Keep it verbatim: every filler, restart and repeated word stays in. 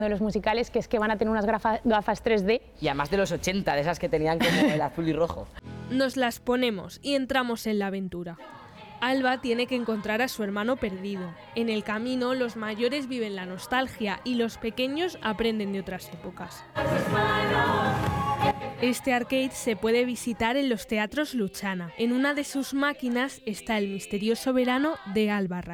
de los musicales, que es que van a tener unas gafas, gafas tres D. Y además de los ochenta, de esas que tenían como el azul y rojo. Nos las ponemos y entramos en la aventura. Alba tiene que encontrar a su hermano perdido. En el camino, los mayores viven la nostalgia y los pequeños aprenden de otras épocas. Este arcade se puede visitar en los teatros Luchana. En una de sus máquinas está el misterioso verano de Alba.